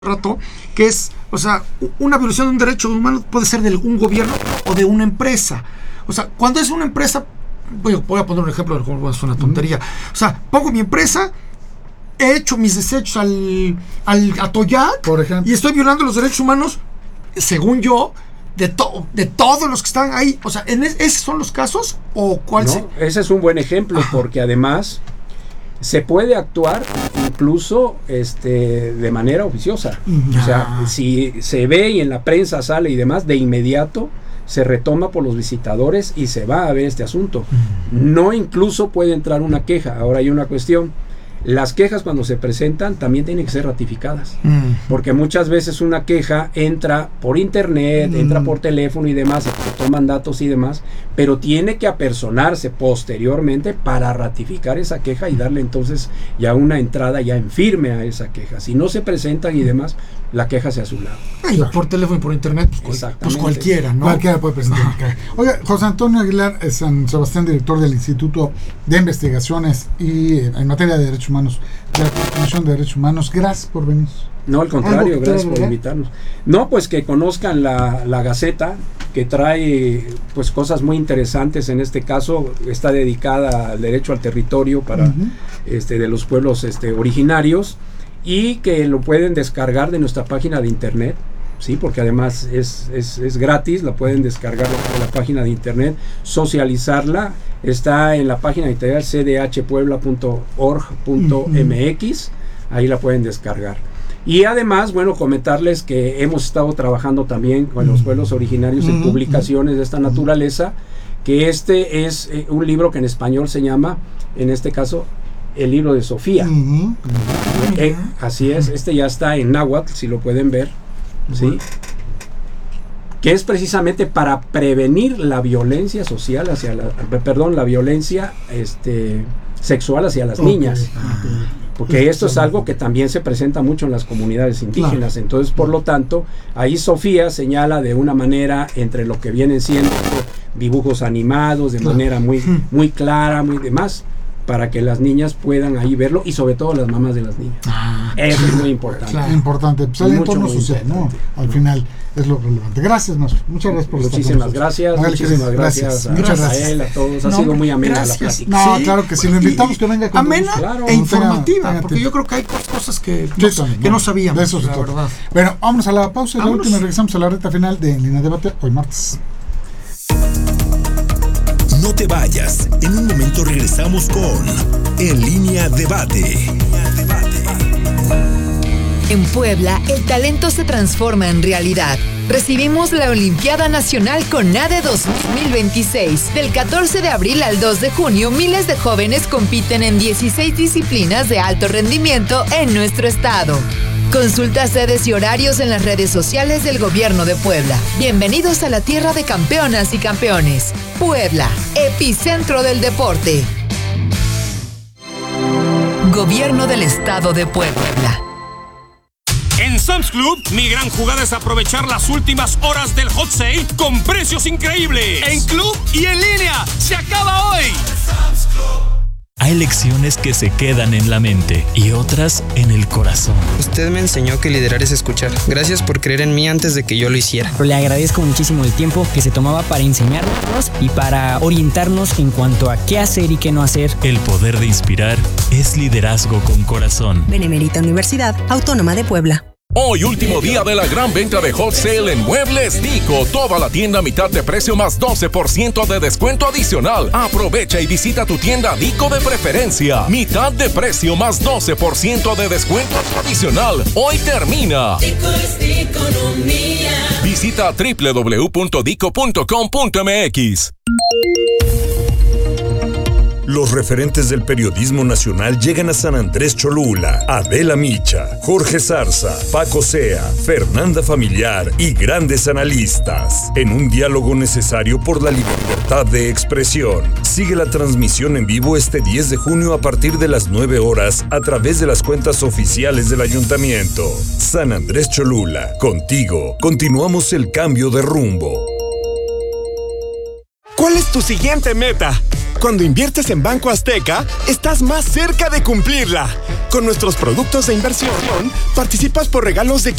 rato, que es, o sea, una violación de un derecho humano puede ser de un gobierno o de una empresa. O sea, cuando es una empresa, voy a poner un ejemplo de cómo es una tontería. O sea, pongo mi empresa, he hecho mis desechos al Atoyac, por ejemplo, y estoy violando los derechos humanos, según yo, de todos los que están ahí. O sea, ¿esos son los casos? ¿O cuál? No, ese es un buen ejemplo, porque además se puede actuar incluso de manera oficiosa. O sea, si se ve y en la prensa sale y demás, de inmediato se retoma por los visitadores y se va a ver este asunto. No incluso puede entrar una queja. Ahora hay una cuestión. Las quejas cuando se presentan también tienen que ser ratificadas, porque muchas veces una queja entra por internet, entra por teléfono y demás, se toman datos y demás, pero tiene que apersonarse posteriormente para ratificar esa queja y darle entonces ya una entrada ya en firme a esa queja. Si no se presentan y demás, la queja se hace a un lado. Por teléfono y por internet, pues cualquiera, ¿no? Cualquiera puede presentar. Oiga, José Antonio Aguilar San Sebastián, director del Instituto de Investigaciones y en materia de derechos humanos de la Comisión de Derechos Humanos, gracias por venir. No, al contrario, gracias por invitarnos. No, pues que conozcan la Gaceta, que trae pues cosas muy interesantes. En este caso está dedicada al derecho al territorio para de los pueblos originarios, y que lo pueden descargar de nuestra página de internet, sí, porque además es gratis, la pueden descargar de la página de internet, socializarla. Está en la página de internet cdhpuebla.org.mx, ahí la pueden descargar. Y además, bueno, comentarles que hemos estado trabajando también con los pueblos originarios en publicaciones de esta naturaleza, que este es un libro que en español se llama, en este caso, el libro de Sofía. Así es, ya está en náhuatl, si lo pueden ver, ¿sí? Que es precisamente para prevenir la violencia social la violencia sexual hacia las niñas. Porque esto es algo que también se presenta mucho en las comunidades indígenas. Entonces, por lo tanto, ahí Sofía señala de una manera entre lo que vienen siendo dibujos animados, de manera muy clara, muy demás, para que las niñas puedan ahí verlo, y sobre todo las mamás de las niñas. Eso es muy importante. Importante, pues el entorno social, ¿no? Al final es lo relevante. Gracias, muchas gracias por Muchísimas gracias. Muchísimas gracias a él, a todos. Ha sido muy amena la plática. No, claro que sí, lo invitamos que venga con amena e informativa, porque yo creo que hay cosas que no sabíamos. De eso se trata. Bueno, vamos a la pausa y la última, regresamos a la recta final de En Línea Debate, hoy martes. No te vayas, en un momento regresamos con En Línea Debate. En Puebla, el talento se transforma en realidad. Recibimos la Olimpiada Nacional CONADE 2026. Del 14 de abril al 2 de junio, miles de jóvenes compiten en 16 disciplinas de alto rendimiento en nuestro estado. Consulta sedes y horarios en las redes sociales del Gobierno de Puebla. Bienvenidos a la tierra de campeonas y campeones. Puebla, epicentro del deporte. Gobierno del Estado de Puebla. En Sam's Club, mi gran jugada es aprovechar las últimas horas del hot sale con precios increíbles. En club y en línea. ¡Se acaba hoy! Hay lecciones que se quedan en la mente y otras en el corazón. Usted me enseñó que liderar es escuchar. Gracias por creer en mí antes de que yo lo hiciera. Le agradezco muchísimo el tiempo que se tomaba para enseñarnos y para orientarnos en cuanto a qué hacer y qué no hacer. El poder de inspirar es liderazgo con corazón. Benemérita Universidad Autónoma de Puebla. Hoy último día de la gran venta de Hot Sale en Muebles Dico. Toda la tienda a mitad de precio más 12% de descuento adicional. Aprovecha y visita tu tienda Dico de preferencia. Mitad de precio más 12% de descuento adicional. Hoy termina. Dico es de economía. Visita www.dico.com.mx. Los referentes del periodismo nacional llegan a San Andrés Cholula. Adela Micha, Jorge Zarza, Paco Sea, Fernanda Familiar y grandes analistas. En un diálogo necesario por la libertad de expresión. Sigue la transmisión en vivo este 10 de junio a partir de las 9 horas a través de las cuentas oficiales del Ayuntamiento. San Andrés Cholula, contigo. Continuamos el cambio de rumbo. ¿Cuál es tu siguiente meta? Cuando inviertes en Banco Azteca, estás más cerca de cumplirla. Con nuestros productos de inversión, participas por regalos de